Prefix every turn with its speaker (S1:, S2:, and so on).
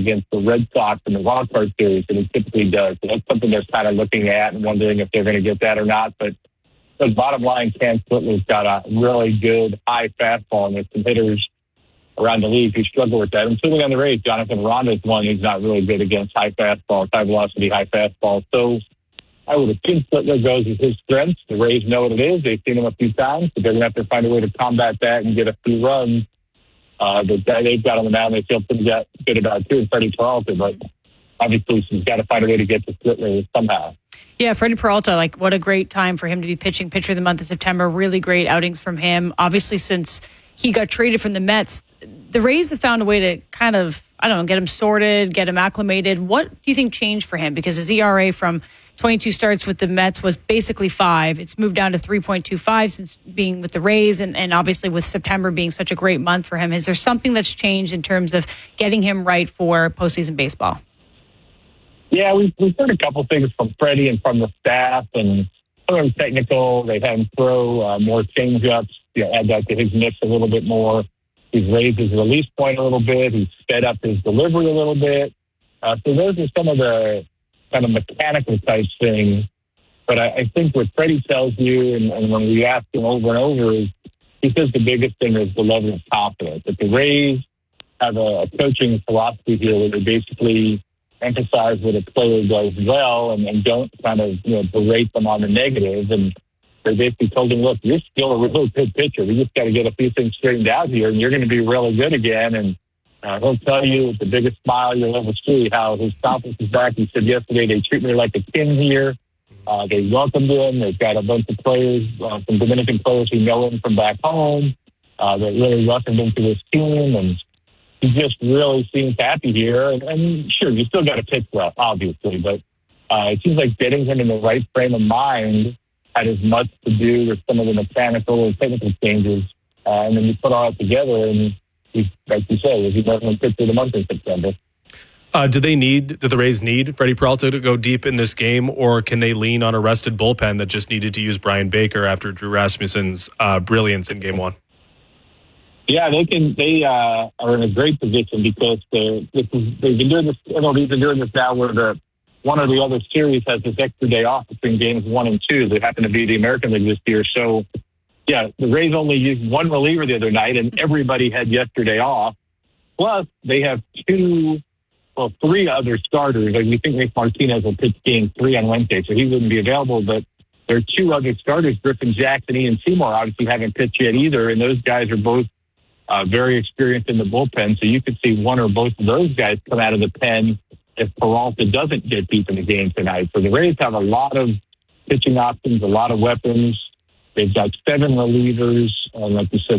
S1: against the Red Sox in the wild card series than he typically does. So that's something they're kind of looking at and wondering if they're going to get that or not. But the bottom line, Cam Slittler's got a really good high fastball, and there's some hitters around the league who struggle with that. And certainly on the Rays, Jonathan Ronda is one who's not really good against high fastballs, high velocity, high fastballs. So I would assume Slittler goes with his strengths. The Rays know what it is. They've seen him a few times, but they're going to have to find a way to combat that and get a few runs. The guy they've got on the mound, they feel pretty good about too, Freddie Peralta, but obviously he's got to find a way to get to Slittler somehow.
S2: Yeah, Freddie Peralta, like what a great time for him to be pitching pitcher of the month of September. Really great outings from him. Obviously, since he got traded from the Mets, the Rays have found a way to kind of, get him sorted, get him acclimated. What do you think changed for him? Because his ERA from 22 starts with the Mets was basically 5. It's moved down to 3.25 since being with the Rays, and obviously with September being such a great month for him. Is there something that's changed in terms of getting him right for postseason baseball?
S1: Yeah, we've heard a couple things from Freddie and from the staff, and some of them technical. They've had him throw more changeups, add that to his mix a little bit more. He's raised his release point a little bit. He's sped up his delivery a little bit. So those are some of the kind of mechanical type things. But I think what Freddie tells you, and when we ask him over and over, is he says the biggest thing is the level of confidence. That the Rays have a coaching philosophy here where they basically emphasize what a player does well and don't kind of berate them on the negative. And they basically told him, look, you're still a really good pitcher. We just got to get a few things straightened out here, and you're going to be really good again. And he'll tell you with the biggest smile you'll ever see how his confidence is back. He said yesterday they treat me like a king here. They welcomed him. They've got a bunch of players, some Dominican players who know him from back home. That really welcomed him to his team, and he just really seems happy here. And sure, you still got to pitch well, obviously, but it seems like getting him in the right frame of mind had as much to do with some of the mechanical and technical changes. And then you put all that together, and like you say, he doesn't pitch through the month of September.
S3: Do the Rays need Freddie Peralta to go deep in this game, or can they lean on a rested bullpen that just needed to use Brian Baker after Drew Rasmussen's brilliance in Game 1?
S1: Yeah, they can. They are in a great position because they've been doing this. MLB's been doing this now, where one or the other series has this extra day off between games 1 and 2. They happen to be the American League this year, so yeah, the Rays only used one reliever the other night, and everybody had yesterday off. Plus, they have 3 other starters. Like we think Nick Martinez will pitch Game 3 on Wednesday, so he wouldn't be available, but there are 2 other starters, Griffin Jackson, Ian Seymour, obviously haven't pitched yet either, and those guys are both very experienced in the bullpen, so you could see one or both of those guys come out of the pen if Peralta doesn't get deep in the game tonight. So the Rays have a lot of pitching options, a lot of weapons. They've got 7 relievers, like you said,